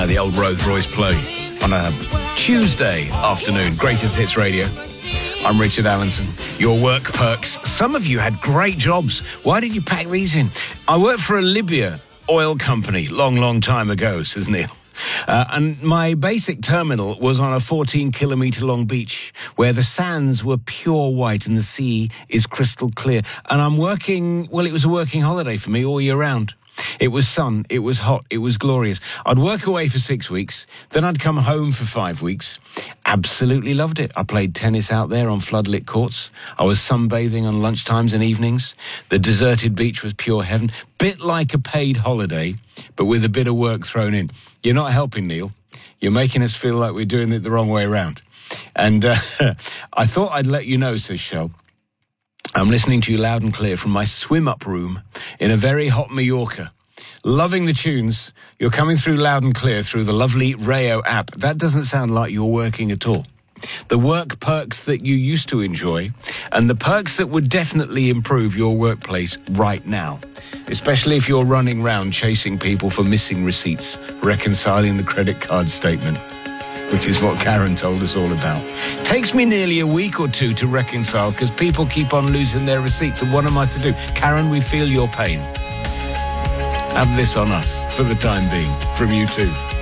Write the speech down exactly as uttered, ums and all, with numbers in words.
The old Rolls Royce play on a Tuesday afternoon. Greatest Hits Radio. I'm Richard Allenson. Your work perks. Some of you had great jobs. Why did you pack these in? I worked for a Libya oil company long, long time ago, says Neil. Uh, and my basic terminal was on a fourteen kilometre long beach where the sands were pure white and the sea is crystal clear. And I'm working, well, it was a working holiday for me all year round. It was sun, it was hot, it was glorious. I'd work away for six weeks, then I'd come home for five weeks. Absolutely loved it. I played tennis out there on floodlit courts. I was sunbathing on lunchtimes and evenings. The deserted beach was pure heaven. Bit like a paid holiday, but with a bit of work thrown in. You're not helping, Neil. You're making us feel like we're doing it the wrong way around. And uh, I thought I'd let you know, says Shell. I'm listening to you loud and clear from my swim-up room in a very hot Mallorca. Loving the tunes. You're coming through loud and clear through the lovely Rayo app. That doesn't sound like you're working at all. The work perks that you used to enjoy and the perks that would definitely improve your workplace right now, especially if you're running round chasing people for missing receipts, reconciling the credit card statement, which is what Karen told us all about. Takes me nearly a week or two to reconcile because people keep on losing their receipts. And what am I to do? Karen, we feel your pain. Have this on us for the time being from you too.